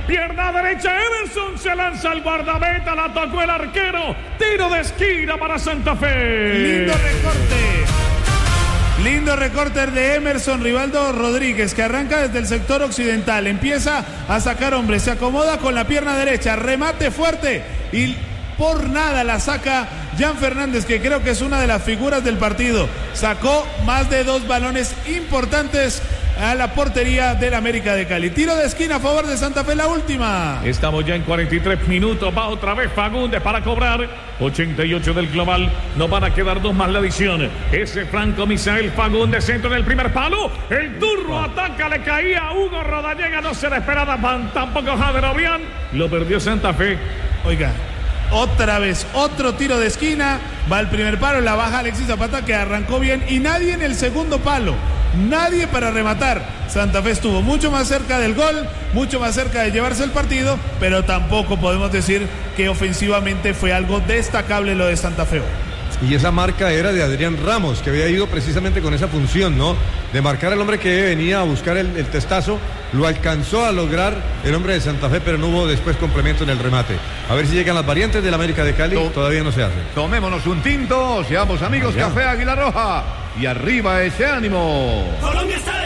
pierna derecha, Emerson se lanza al guardameta, la tocó el arquero, tiro de esquina para Santa Fe. Lindo recorte de Emerson Rivaldo Rodríguez, que arranca desde el sector occidental, empieza a sacar hombres, se acomoda con la pierna derecha, remate fuerte y por nada la saca Jan Fernández, que creo que es una de las figuras del partido. Sacó más de 2 balones importantes a la portería del América de Cali. Tiro de esquina a favor de Santa Fe, la última. Estamos ya en 43 minutos. Va otra vez Fagundes para cobrar. 88 del global. Nos van a quedar 2 más la adición. Ese Franco Misael Fagundes, centro en el primer palo. El turro ataca, le caía a Hugo Rodallega. No se le esperaba tampoco Jader Obrián. Lo perdió Santa Fe. Oiga, otra vez, otro tiro de esquina. Va al primer palo, la baja Alexis Zapata, que arrancó bien. Y nadie en el segundo palo. Nadie para rematar. Santa Fe estuvo mucho más cerca del gol, mucho más cerca de llevarse el partido, pero tampoco podemos decir que ofensivamente fue algo destacable lo de Santa Fe. Y esa marca era de Adrián Ramos, que había ido precisamente con esa función, ¿no? De marcar al hombre que venía a buscar el testazo. Lo alcanzó a lograr el hombre de Santa Fe, pero no hubo después complemento en el remate. A ver si llegan las variantes del América de Cali. Todavía no se hace. Tomémonos un tinto, seamos amigos. Café Águila Roja. Y arriba ese ánimo. Colombia está